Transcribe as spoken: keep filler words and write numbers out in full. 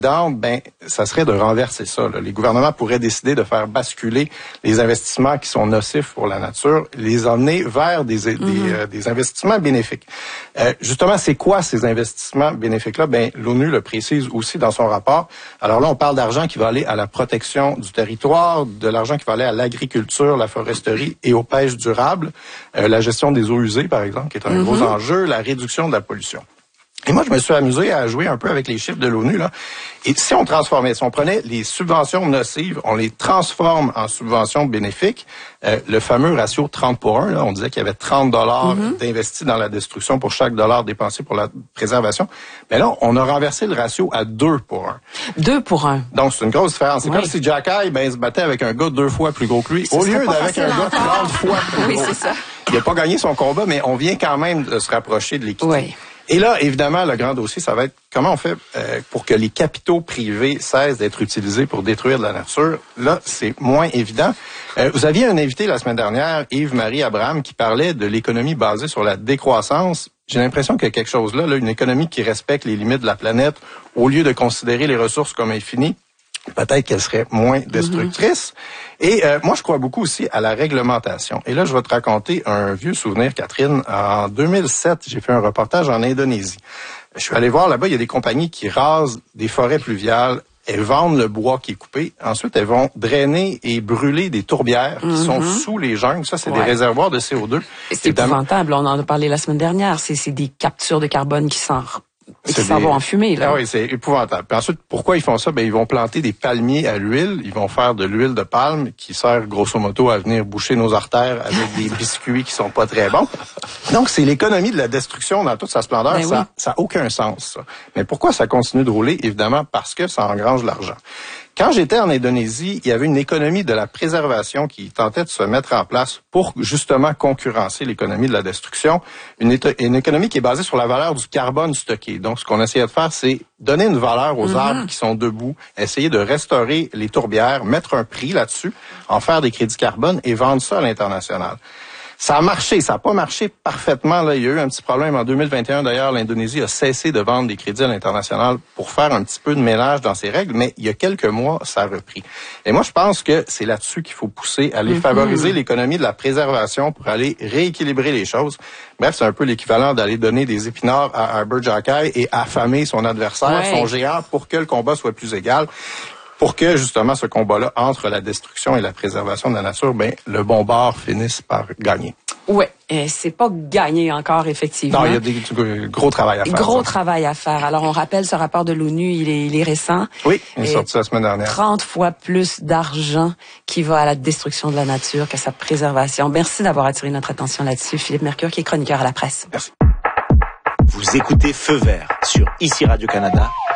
Ben, ça serait de renverser ça. Là. Les gouvernements pourraient décider de faire basculer les investissements qui sont nocifs pour la nature, les emmener vers des, des, mm-hmm. euh, des investissements bénéfiques. Euh, justement, c'est quoi ces investissements bénéfiques-là? Ben, l'ONU le précise aussi dans son rapport. Alors là, on parle d'argent qui va aller à la protection du territoire, de l'argent qui va aller à l'agriculture, la foresterie et aux pêches durables, euh, la gestion des eaux usées, par exemple, qui est un mm-hmm. gros enjeu, la réduction de la pollution. Et moi, je me suis amusé à jouer un peu avec les chiffres de l'ONU, là. Et si on transformait, si on prenait les subventions nocives, on les transforme en subventions bénéfiques, euh, le fameux ratio trente pour un, là, on disait qu'il y avait trente dollars mm-hmm. d'investis dans la destruction pour chaque dollar dépensé pour la préservation. Mais là, on a renversé le ratio à deux pour un. deux pour un. Donc, c'est une grosse différence. C'est oui. comme si Jack Eye, ben, il se battait avec un gars deux fois plus gros que lui, au lieu d'avec un gars trente fois plus oui, gros. C'est ça. Il n'a pas gagné son combat, mais on vient quand même de se rapprocher de l'équité. Oui. Et là, évidemment, le grand dossier, ça va être comment on fait euh, pour que les capitaux privés cessent d'être utilisés pour détruire de la nature. Là, c'est moins évident. Euh, vous aviez un invité la semaine dernière, Yves-Marie Abraham, qui parlait de l'économie basée sur la décroissance. J'ai l'impression qu'il y a quelque chose là, là, une économie qui respecte les limites de la planète, au lieu de considérer les ressources comme infinies. Peut-être qu'elle serait moins destructrice. Mm-hmm. Et euh, moi, je crois beaucoup aussi à la réglementation. Et là, je vais te raconter un vieux souvenir, Catherine. En deux mille sept, j'ai fait un reportage en Indonésie. Je suis allé voir là-bas, il y a des compagnies qui rasent des forêts pluviales. Elles vendent le bois qui est coupé. Ensuite, elles vont drainer et brûler des tourbières qui mm-hmm. sont sous les jungles. Ça, c'est ouais. des réservoirs de C O deux. C'est évidemment épouvantable. On en a parlé la semaine dernière. C'est, c'est des captures de carbone qui s'en... Et qui s'en vont en fumée, là. Ah oui, c'est épouvantable. Puis ensuite, pourquoi ils font ça? Ben, ils vont planter des palmiers à l'huile. Ils vont faire de l'huile de palme qui sert, grosso modo, à venir boucher nos artères avec des biscuits qui sont pas très bons. Donc, c'est l'économie de la destruction dans toute sa splendeur. Ben ça, oui. ça a aucun sens, ça. Mais pourquoi ça continue de rouler? Évidemment, parce que ça engrange l'argent. Quand j'étais en Indonésie, il y avait une économie de la préservation qui tentait de se mettre en place pour justement concurrencer l'économie de la destruction. Une, éto- une économie qui est basée sur la valeur du carbone stocké. Donc, ce qu'on essayait de faire, c'est donner une valeur aux mm-hmm. arbres qui sont debout, essayer de restaurer les tourbières, mettre un prix là-dessus, en faire des crédits carbone et vendre ça à l'international. Ça a marché, ça n'a pas marché parfaitement. Là, il y a eu un petit problème en deux mille vingt et un. D'ailleurs, l'Indonésie a cessé de vendre des crédits à l'international pour faire un petit peu de ménage dans ses règles, mais il y a quelques mois, ça a repris. Et moi, je pense que c'est là-dessus qu'il faut pousser, aller mm-hmm. favoriser l'économie de la préservation pour aller rééquilibrer les choses. Bref, c'est un peu l'équivalent d'aller donner des épinards à Herbert Jack Eye et affamer son adversaire, ouais. son géant, pour que le combat soit plus égal. Pour que, justement, ce combat-là, entre la destruction et la préservation de la nature, ben, le bon bord finisse par gagner. Oui, c'est pas gagné encore, effectivement. Non, il y a des, du gros travail à faire. Gros ça. travail à faire. Alors, on rappelle ce rapport de l'ONU, il est, il est récent. Oui, il est sorti la semaine dernière. trente fois plus d'argent qui va à la destruction de la nature qu'à sa préservation. Merci d'avoir attiré notre attention là-dessus. Philippe Mercure, qui est chroniqueur à la presse. Merci. Vous écoutez Feu Vert sur Ici Radio-Canada